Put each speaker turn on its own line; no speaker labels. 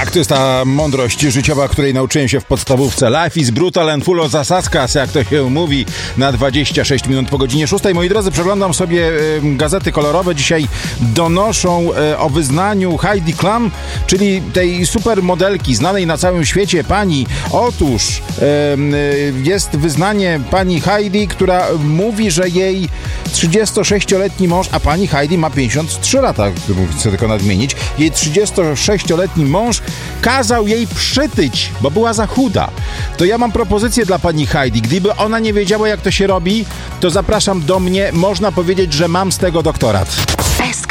Tak, to jest ta mądrość życiowa, której nauczyłem się w podstawówce. Life is brutal and full of zasaskas, jak to się mówi, na 26 minut po godzinie 6. Moi drodzy, przeglądam sobie gazety kolorowe. Dzisiaj donoszą o wyznaniu Heidi Klum, czyli tej supermodelki znanej na całym świecie pani. Otóż jest wyznanie pani Heidi, która mówi, że jej 36-letni mąż, a pani Heidi ma 53 lata, chcę tylko nadmienić, jej 36-letni mąż kazał jej przytyć, bo była za chuda. To ja mam propozycję dla pani Heidi. Gdyby ona nie wiedziała, jak to się robi, to zapraszam do mnie. Można powiedzieć, że mam z tego doktorat.